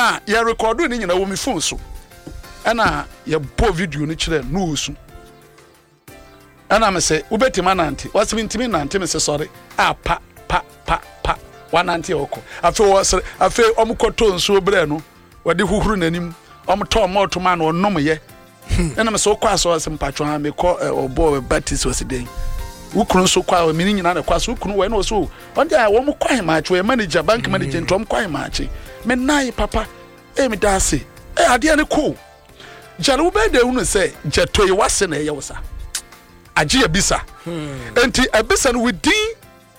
na ya record ni nyina wo me phone so ana ya bo video ni kire no osu ana me say ubetima nanti what's me ntimi nanti me say sorry pa wananti oko afi omukoto nso bre no wade huhuru nanim omto moto ma no onom ye ana me say okwaso asem patwo ha me ko obo baptist wasiden ukunu so kwa mini nyina na kwaso ukunu we no so on dia wo mkwan maachi manager bank manager ntom kwan maachi me nai papa me dase ade ne cool jare wo be de unu say jetoy wase na ye wosa agi abisa enti abisa no within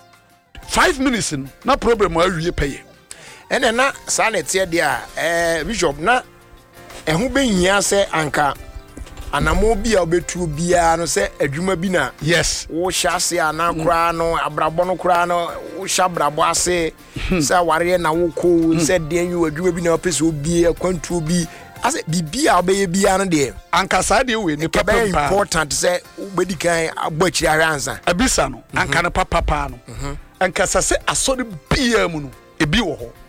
5 minutes na problem awie peye ene na sanete de bishop na ehu be hia se anka anamo bia obetu bia no se adwuma bi na yes wo hyase ana kura no abrabo no kura no wo hya brabo ase se ware na wo ko se de anyu adwuma bi na opese obi akwantu obi ase bibia obeye bia no de anka sa de we ni papa important se obedi kan agbachiri aranza abisa no anka ne papa no anka se asori bia mu no ebi wo ho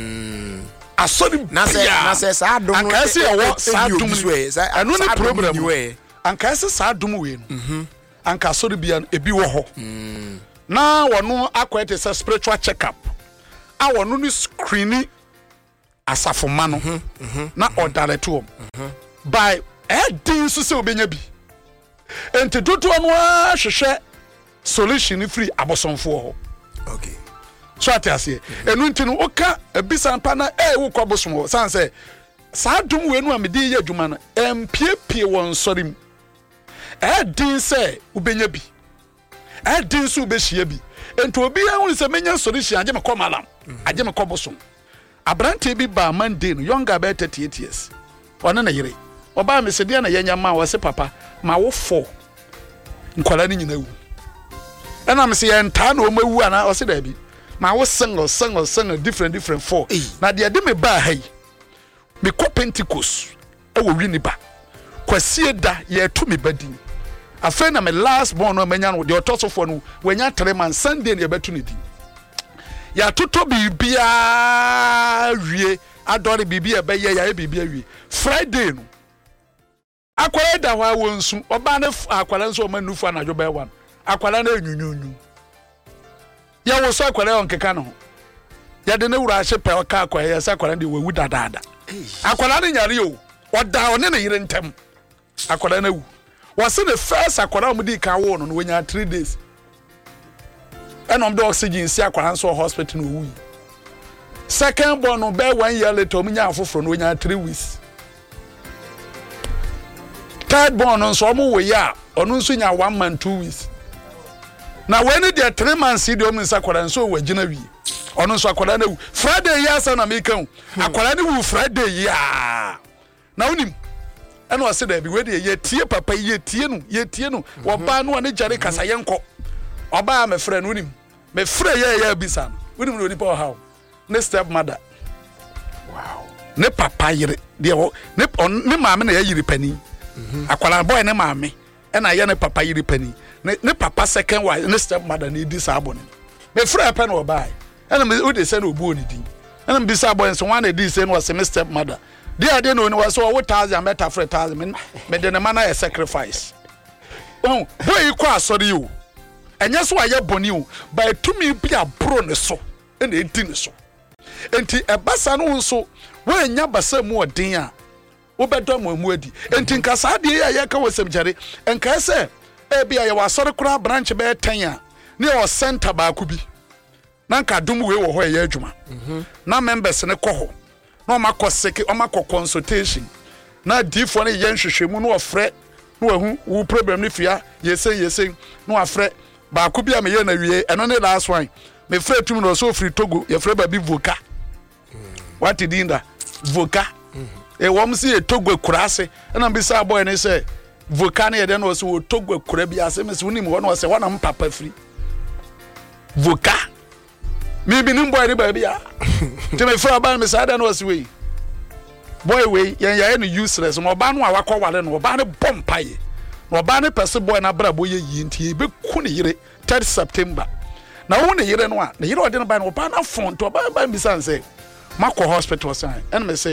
asori na se sa dum no anka se wo sa dum anu ni problem we anka se sa dum we no anka asori bia ebi wo ho na wono akwete se spiritual check up a wono ni screening asafoma no na odare to by edin so se obenya bi enti dodo no ahwehwe solution free abosonfo ho okay so atiase enu nti no oka ebisa mpa na wo kwabosom ho san se saa dum we no amedi ye adwuma no empiepie won sorim edin se obenya bi edin so obehia bi enti obi ahun se menya solution age me komalam age me kwabosom abrante bi ba Monday no younger about 38 years ona na yire oba me se dia na yenya ma wo se papa ma wo fo nkwala ni nyina wu ana me se ye nta na o mawu ana o se da bi ma wo sing different four na de me ba hai me ko Pentecost e wo wi ni ba kwasie da ye to me badin afa na me last born no menya no de otosofo no wanya 3 man Sunday na ye betu ne din ya toto bibia wie adore bibia be ye ya bibia wie Friday no akwara da wa wonsu oba na akwara nso o manufu anajo be wan akwara na enyunyunyu ya wo so akwara on keka no ya de ne wura ahye pe o ka akwara ya sa akwara de wewu dadada akwara ne nyare yo oda one na yire ntem akwara na wu wose the first akwara o mudi ka wo no no wenya 3 days and on the oxygen see akwara nso hospital no wu second born no be 1 year later o nya afoforo no wenya 3 weeks third born nso mo we ya ono nso nya 1 month 2 weeks na when they 3 months see the omen sakwara nso we gina wi ono nso akwara na wu Friday ya sa na mekan akwara ni wu Friday ya na unim eno ase da bi we de ye tie papa ye tie no wo ba no ne jare kasa yenko oba me frɛ no unim me frɛ ye bisa no unim no ni pa how ne step mother wow ne papa yire de wo ne maame na ye yire pani akwara boy ne maame na ye ne papa yire pani ne papa second wife ne step mother ne di sabo ne me frɛ pa no oba na me o de se na obu oni din na me bisa boy so one dey say no was me step mother dia dey no was so 1000 better for 1000 me de ne man na sacrifice oh boy ko asori you enye so aye boni o by to me bi abro ne so na enti ne so enti ebasa no nso wo anya basa mu odin a wo bedo mu adi enti nkasa de ya ka wasem jare enka se e bia ye wasori kura branch be 10 a ne o center ba ku bi na nka dum we wo ho ye adwuma na members ne ko ho na o makoseke o makọ consultation na difo ne ye nhwehwemu no ofre no ahu wo problem ne fia yesen no afre ba ku bia me ye na wie eno ne last one me frɛ tum no so free Togo ye frɛ ba bi voka what did inda voka e wom si e Togo kurase na bi sa boy ne say voka ne ye de no so Togo kura bi ase me so nim ho no say wana mpapa free voka me bi nim boy ne ba bia te me frɛ ba me sa da no so we boy we ye no useless no ba no awakọ wale no ba ne bompaye no ba ne pese boy na bra boy yi ntie be ku ne yire 3 September na wo ne yire no a ne yire ode no ba no ba na font to ba bi san say makọ hospital san and me say